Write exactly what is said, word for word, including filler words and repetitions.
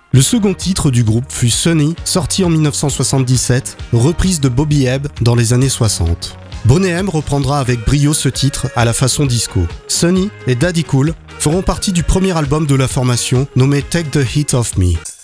Le second titre du groupe fut Sunny, sorti en dix-neuf cent soixante-dix-sept, reprise de Bobby Hebb dans les années soixante. Boney M reprendra avec brio ce titre à la façon disco. Sunny et Daddy Cool feront partie du premier album de la formation nommé Take the Heat Off Me.